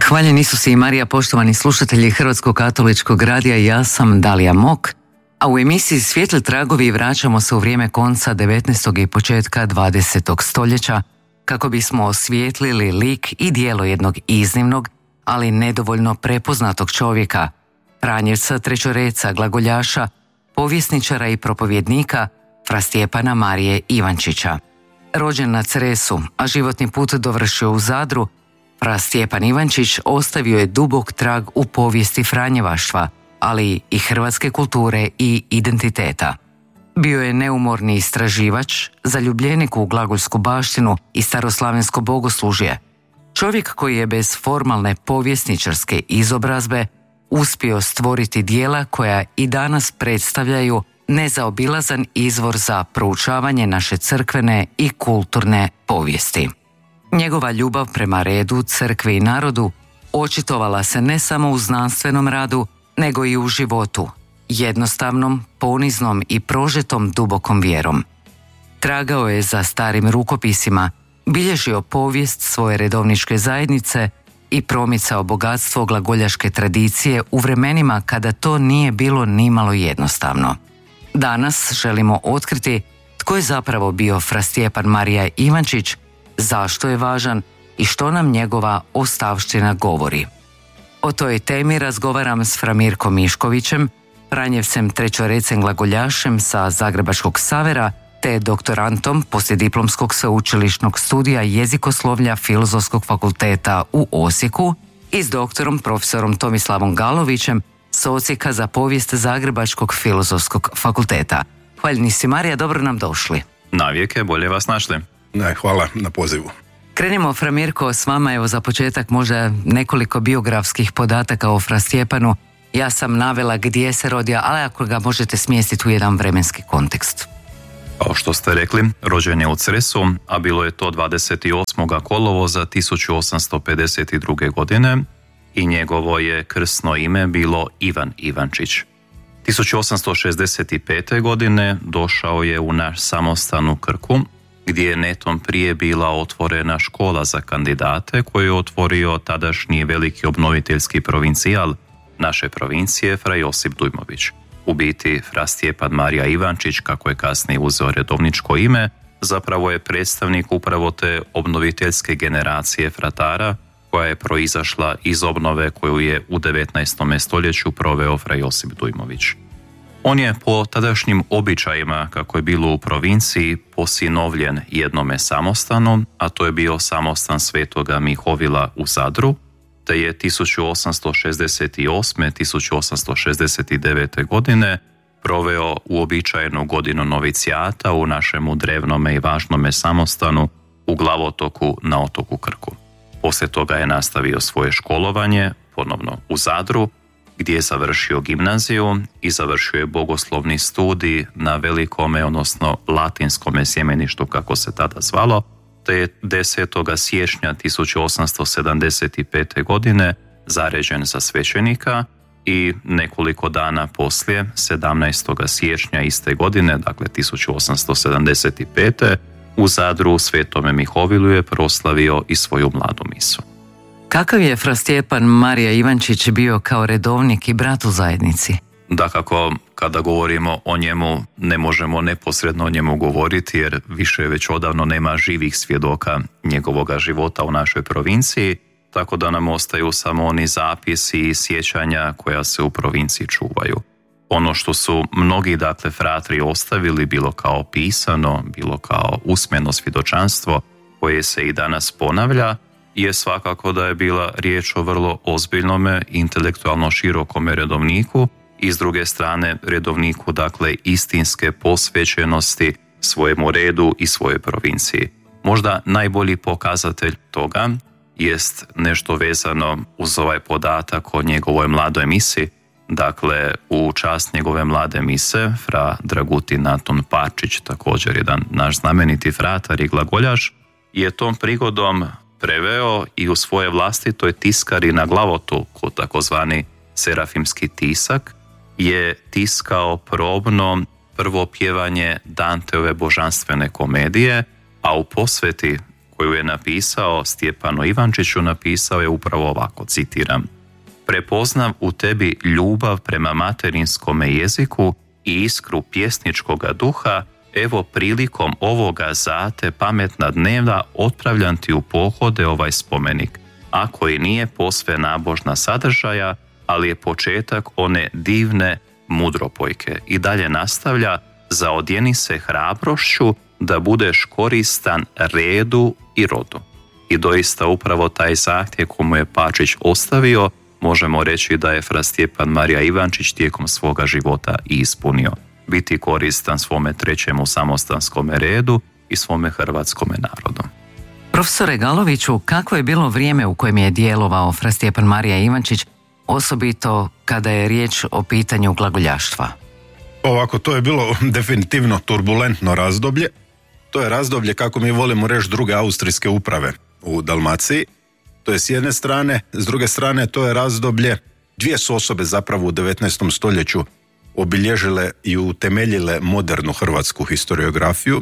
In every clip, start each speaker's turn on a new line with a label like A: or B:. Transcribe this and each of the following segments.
A: Hvaljen Isus i Marija, poštovani slušatelji Hrvatskog katoličkog radija, ja sam Dalija Mok, a u emisiji Svijetli tragovi vraćamo se u vrijeme konca 19. i početka 20. stoljeća kako bismo osvijetlili lik i djelo jednog iznimnog, ali nedovoljno prepoznatog čovjeka, Franjevca Trećoreca, glagoljaša, povjesničara i propovjednika fra Stjepana Marije Ivančića. Rođen na Cresu, a životni put dovršio u Zadru, fra Stjepan Ivančić ostavio je dubok trag u povijesti franjevaštva, ali i hrvatske kulture i identiteta. Bio je neumorni istraživač, zaljubljenik u glagoljsku baštinu i staroslavensko bogoslužje. Čovjek koji je bez formalne povjesničarske izobrazbe uspio stvoriti djela koja i danas predstavljaju nezaobilazan izvor za proučavanje naše crkvene i kulturne povijesti. Njegova ljubav prema redu, crkvi i narodu očitovala se ne samo u znanstvenom radu, nego i u životu, jednostavnom, poniznom i prožetom dubokom vjerom. Tragao je za starim rukopisima, bilježio povijest svoje redovničke zajednice i promicao bogatstvo glagoljaške tradicije u vremenima kada to nije bilo nimalo jednostavno. Danas želimo otkriti tko je zapravo bio fra Stjepan Marija Ivančić, zašto je važan i što nam njegova ostavština govori. O toj temi razgovaram s fra Mirkom Miškovićem, Franjevcem Trećorecem glagoljašem sa Zagrebačkog Ksavera, te doktorantom poslijediplomskog sveučilišnog studija jezikoslovlja Filozofskog fakulteta u Osijeku i s doktorom profesorom Tomislavom Galovićem s Odsjeka za povijest Zagrebačkog Filozofskog fakulteta. Hvaljeni si Marija, dobro nam došli.
B: Navijeke, bolje vas našli.
C: Hvala na pozivu.
A: Krenimo, fra Mirko, s vama, evo za početak možda nekoliko biografskih podataka o fra Stjepanu. Ja sam navela gdje se rodio, ali ako ga možete smjestiti u jedan vremenski kontekst.
B: Kao što ste rekli, rođen je u Cresu, a bilo je to 28. kolovoza 1852. godine i njegovo je krsno ime bilo Ivan Ivančić. 1865. godine došao je u naš samostan u Krku, gdje je netom prije bila otvorena škola za kandidate koju je otvorio tadašnji veliki obnoviteljski provincijal naše provincije fra Josip Dujmović. U biti, fra Stjepan Marija Ivančić, kako je kasnije uzeo redovničko ime, zapravo je predstavnik upravo te obnoviteljske generacije fratara koja je proizašla iz obnove koju je u 19. stoljeću proveo fra Josip Dujmović. On je po tadašnjim običajima, kako je bilo u provinciji, posinovljen jednome samostanu, a to je bio samostan Svetoga Mihovila u Zadru, te je 1868-1869. godine proveo uobičajenu godinu novicijata u našemu drevnome i važnome samostanu u Glavotoku na otoku Krku. Poslije toga je nastavio svoje školovanje, ponovno u Zadru, gdje je završio gimnaziju i završio je bogoslovni studij na velikome, odnosno latinskome sjemeništu, kako se tada zvalo, te je 10. siječnja 1875. godine zaređen za svećenika i nekoliko dana poslije, 17. siječnja iste godine, dakle 1875. u Zadru u Svetome Mihovilu je proslavio i svoju mladu misu.
A: Kakav je fra Stjepan Marija Ivančić bio kao redovnik i brat u zajednici?
B: Dakako, kada govorimo o njemu, ne možemo neposredno o njemu govoriti jer više već odavno nema živih svjedoka njegovoga života u našoj provinciji, tako da nam ostaju samo oni zapisi i sjećanja koja se u provinciji čuvaju. Ono što su mnogi, dakle, fratri ostavili, bilo kao pisano, bilo kao usmeno svjedočanstvo, koje se i danas ponavlja, je svakako da je bila riječ o vrlo ozbiljnome, intelektualno širokome redovniku i s druge strane redovniku, dakle, istinske posvećenosti svojemu redu i svojoj provinciji. Možda najbolji pokazatelj toga jest nešto vezano uz ovaj podatak o njegovoj mladoj misi. Dakle, u čast njegove mlade mise, fra Dragutin Anton Parčić, također jedan naš znameniti fratar i glagoljaš, je tom prigodom preveo i u svoje vlastitoj tiskari na Glavotoku, takozvani serafimski tisak, je tiskao probno prvo pjevanje Danteove božanstvene komedije, a u posveti koju je napisao Stjepanu Ivančiću, napisao je upravo ovako, citiram: "Prepoznam u tebi ljubav prema materinskome jeziku i iskru pjesničkoga duha, evo prilikom ovoga za te pametna dnevna otpravljam ti u pohode ovaj spomenik, ako i nije posve nabožna sadržaja, ali je početak one divne mudropojke." I dalje nastavlja: "Zaodjeni se hrabrošću da budeš koristan redu i rodu." I doista upravo taj zahtjev komu je Pačić ostavio, možemo reći da je fra Stjepan Marija Ivančić tijekom svoga života i ispunio. Biti koristan svome trećemu samostanskome redu i svome hrvatskome narodu.
A: Profesore Galoviću, kakvo je bilo vrijeme u kojem je djelovao fra Stjepan Marija Ivančić, osobito kada je riječ o pitanju glagoljaštva?
C: Ovako, to je bilo definitivno turbulentno razdoblje. To je razdoblje, kako mi volimo reći, druge austrijske uprave u Dalmaciji. To je s jedne strane, s druge strane to je razdoblje, dvije su osobe zapravo u 19. stoljeću obilježile i utemeljile modernu hrvatsku historiografiju.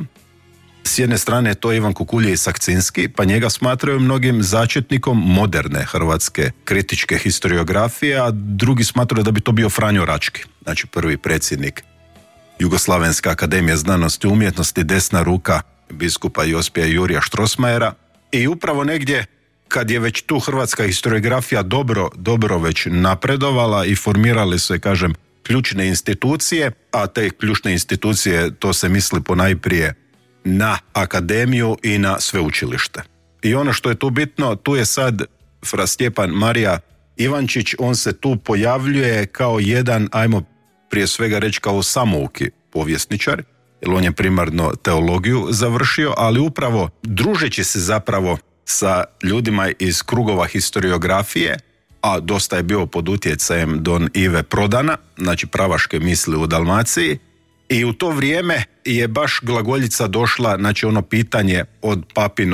C: S jedne strane to je Ivan Kukulje i Sakcinski, pa njega smatraju mnogim začetnikom moderne hrvatske kritičke historiografije, a drugi smatraju da bi to bio Franjo Rački, znači prvi predsjednik Jugoslavenske akademije znanosti i umjetnosti, desna ruka biskupa Josipija Jurija Strossmayera. I upravo negdje kad je već tu hrvatska historiografija dobro već napredovala i formirale se, kažem, ključne institucije, a te ključne institucije, to se misli ponajprije na akademiju i na sveučilište. I ono što je tu bitno, tu je sad fra Stjepan Marija Ivančić, on se tu pojavljuje kao jedan, ajmo prije svega reći, kao samouki povjesničar, jer on je primarno teologiju završio, ali upravo družeći se zapravo sa ljudima iz krugova historiografije, a dosta je bio pod utjecajem don Ive Prodana, znači pravaške misli u Dalmaciji, i u to vrijeme je baš glagoljica došla, znači ono pitanje od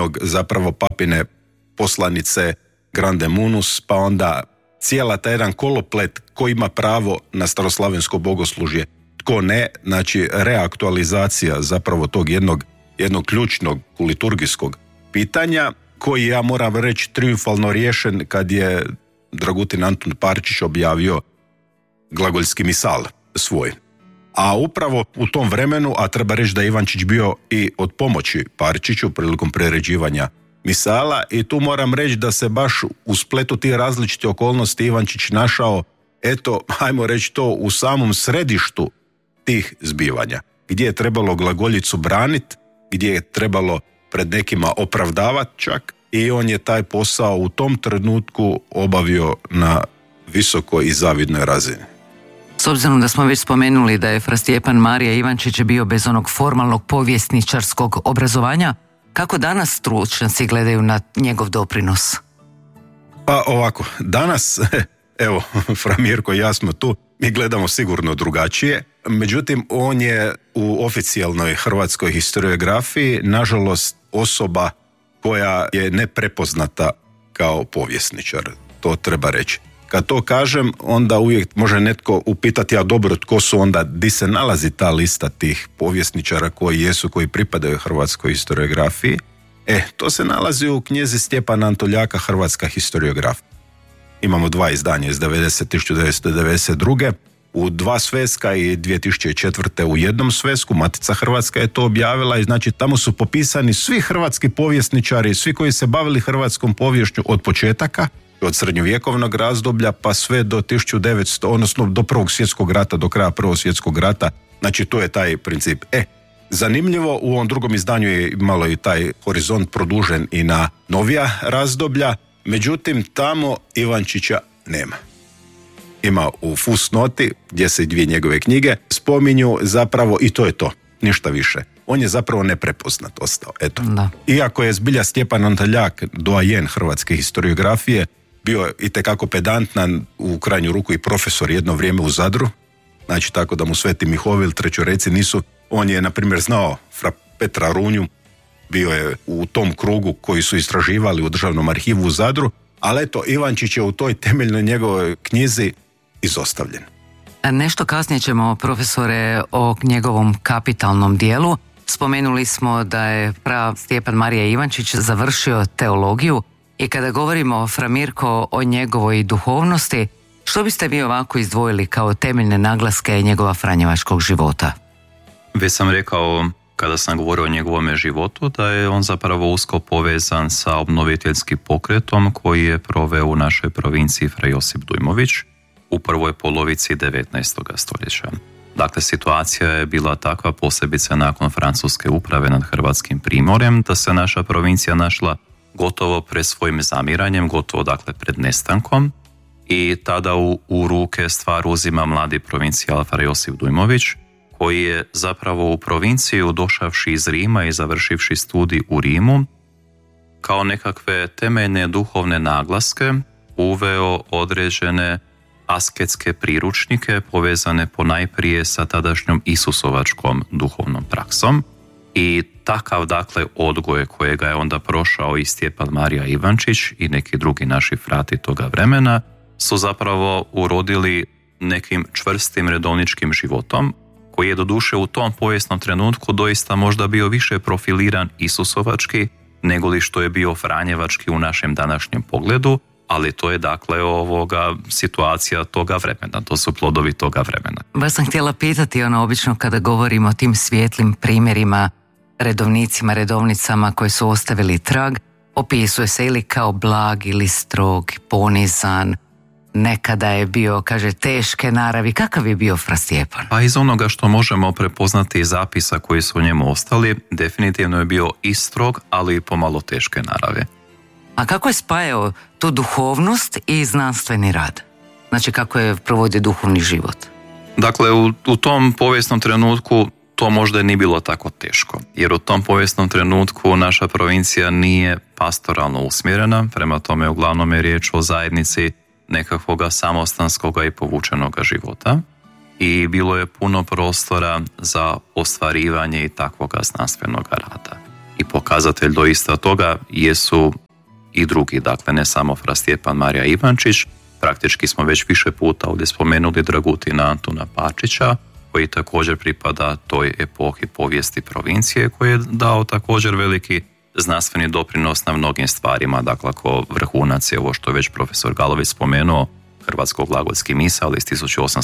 C: papine poslanice Grande Munus, pa onda cijela ta jedan koloplet ko ima pravo na staroslavensko bogoslužje, tko ne, znači reaktualizacija zapravo tog jednog ključnog liturgijskog pitanja, koji, ja moram reći, triumfalno riješen kad je Dragutin Antun Parčić objavio glagoljski misal svoj. A upravo u tom vremenu, a treba reći da je Ivančić bio i od pomoći Parčiću prilikom preređivanja misala, i tu moram reći da se baš u spletu tih različitih okolnosti Ivančić našao, eto, ajmo reći to, u samom središtu tih zbivanja, gdje je trebalo glagoljicu braniti, gdje je trebalo pred nekima opravdavati čak, i on je taj posao u tom trenutku obavio na visokoj i zavidnoj razini.
A: S obzirom da smo već spomenuli da je fra Stjepan Marija Ivančić bio bez onog formalnog povjesničarskog obrazovanja, kako danas stručnjaci gledaju na njegov doprinos?
C: Pa ovako, danas, evo, fra Mirko i ja smo tu, mi gledamo sigurno drugačije, međutim, on je u oficijalnoj hrvatskoj historiografiji, nažalost, osoba koja je neprepoznata kao povjesničar, to treba reći. Kad to kažem, onda uvijek može netko upitati, a dobro, tko su onda, di se nalazi ta lista tih povjesničara koji pripadaju hrvatskoj historiografiji? To se nalazi u knjizi Stjepana Antoljaka Hrvatska historiografija. Imamo 2 izdanja iz 1992. u 2 sveska i 2004. u 1 svesku. Matica Hrvatska je to objavila i znači tamo su popisani svi hrvatski povjesničari, svi koji se bavili hrvatskom poviješću od početaka, od srednjovjekovnog razdoblja pa sve do 1900, odnosno do Prvog svjetskog rata, do kraja Prvog svjetskog rata. Znači to je taj princip. Zanimljivo, u ovom drugom izdanju je malo i taj horizont produžen i na novija razdoblja, međutim tamo Ivančića nema. Ima u fusnoti, gdje se 2 njegove knjige spominju zapravo, i to je to, ništa više. On je zapravo neprepoznat ostao, eto. Da. Iako je zbilja Stjepan Antoljak, doajen hrvatske historiografije, bio itekako pedantan, u krajnju ruku i profesor jedno vrijeme u Zadru, znači tako da mu Sveti Mihovil, Trećoreci nisu. On je, na primjer, znao fra Petra Runju, bio je u tom krugu koji su istraživali u Državnom arhivu u Zadru, ali eto, Ivančić je u toj temeljnoj njegovoj knjizi izostavljen.
A: Nešto kasnije ćemo, profesore, o njegovom kapitalnom dijelu, Spomenuli smo da je pra Stjepan Marija Ivančić završio teologiju i kada govorimo, Fra Mirko, o njegovoj duhovnosti, što biste vi ovako izdvojili kao temeljne naglaske njegova franjevačkog života?
B: Već sam rekao, kada sam govorio o njegovome životu, da je on zapravo usko povezan sa obnoviteljskim pokretom koji je proveo u našoj provinciji Fra Josip Dujmović u prvoj polovici 19. stoljeća. Dakle, situacija je bila takva, posebice nakon francuske uprave nad Hrvatskim primorjem, da se naša provincija našla gotovo pred svojim zamiranjem, gotovo dakle pred nestankom, i tada u ruke stvar uzima mladi provincijal Fra Josip Dujmović, koji je zapravo u provinciju došavši iz Rima i završivši studij u Rimu, kao nekakve temeljne duhovne naglaske uveo određene asketske priručnike povezane ponajprije sa tadašnjom isusovačkom duhovnom praksom, i takav dakle odgoj kojega je onda prošao i Stjepan Marija Ivančić i neki drugi naši frati toga vremena su zapravo urodili nekim čvrstim redovničkim životom, koji je doduše u tom povijesnom trenutku doista možda bio više profiliran isusovački nego li što je bio franjevački u našem današnjem pogledu, ali to je dakle situacija toga vremena, to su plodovi toga vremena.
A: Baš sam htjela pitati, obično kada govorimo o tim svijetlim primjerima, redovnicima, redovnicama koji su ostavili trag, opisuje se ili kao blag ili strog, ponizan, nekada je bio, kaže, teške naravi. Kakav je bio Fra Stjepan?
B: Pa iz onoga što možemo prepoznati iz zapisa koji su u njemu ostali, definitivno je bio i strog, ali i pomalo teške narave.
A: A kako je spajao tu duhovnost i znanstveni rad? Znači, kako je provodio duhovni život?
B: Dakle, u tom povijesnom trenutku to možda nije bilo tako teško, jer u tom povijesnom trenutku naša provincija nije pastoralno usmjerena, prema tome uglavnom je riječ o zajednici nekakvoga samostanskoga i povučenoga života, i bilo je puno prostora za ostvarivanje i takvoga znanstvenog rada. I pokazatelj doista toga jesu i drugi, dakle ne samo Fra Stjepan Marija Ivančić, praktički smo već više puta ovdje spomenuli Dragutina Antuna Pačića, koji također pripada toj epohi povijesti provincije, koji je dao također veliki znanstveni doprinos na mnogim stvarima, dakle ako vrhunac je ovo što je već profesor Galović spomenuo, hrvatsko-glagoljski misal iz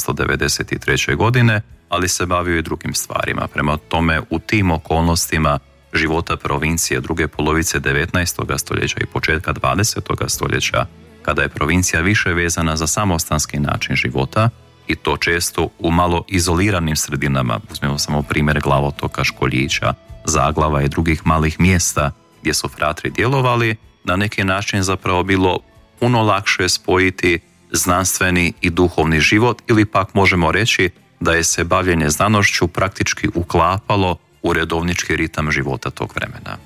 B: 1893. godine, ali se bavio i drugim stvarima. Prema tome, u tim okolnostima života provincije druge polovice 19. stoljeća i početka 20. stoljeća, kada je provincija više vezana za samostanski način života, i to često u malo izoliranim sredinama, uzmemo samo primjer Glavotoka, Školjića, Zaglava i drugih malih mjesta gdje su fratri djelovali, na neki način zapravo bilo puno lakše spojiti znanstveni i duhovni život, ili pak možemo reći da je se bavljenje znanošću praktički uklapalo u redovnički ritam života tog vremena.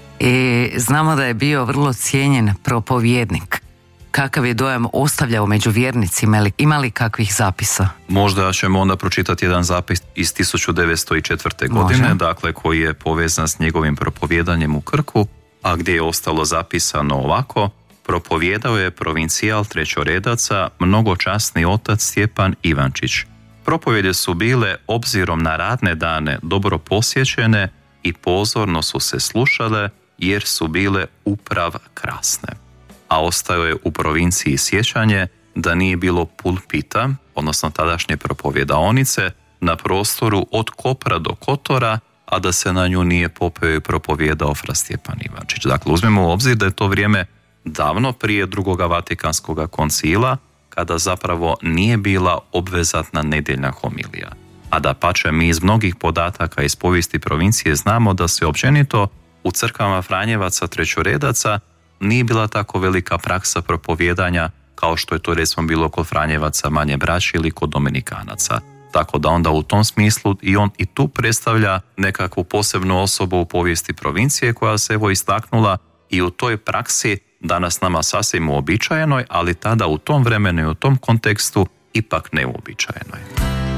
A: I znamo da je bio vrlo cijenjen propovjednik. Kakav je dojam ostavljao među vjernicima, ima li kakvih zapisa?
B: Možda ćemo onda pročitati jedan zapis iz 1904. godine,
A: Može.
B: dakle koji je povezan s njegovim propovjedanjem u Krku, a gdje je ostalo zapisano ovako: propovjedao je provincijal trećoredaca, mnogočasni otac Stjepan Ivančić. Propovjede su bile, obzirom na radne dane, dobro posjećene i pozorno su se slušale, jer su bile uprav krasne. A ostao je u provinciji sjećanje da nije bilo pulpita, odnosno tadašnje propovjedaonice, na prostoru od Kopra do Kotora, a da se na nju nije popeo i propovjedao Fra Stjepan Ivančić. Dakle, uzmemo u obzir da je to vrijeme davno prije drugoga Vatikanskog koncila, kada zapravo nije bila obvezatna nedjeljna homilija. A da pače, mi iz mnogih podataka iz povijesti provincije znamo da se općenito u crkvama Franjevaca trećoredaca nije bila tako velika praksa propovjedanja kao što je to recimo bilo kod Franjevaca Manje Braće ili kod Dominikanaca. Tako da onda u tom smislu i on i tu predstavlja nekakvu posebnu osobu u povijesti provincije koja se evo istaknula i u toj praksi danas nama sasvim uobičajenoj, ali tada u tom vremenu i u tom kontekstu ipak neuobičajenoj.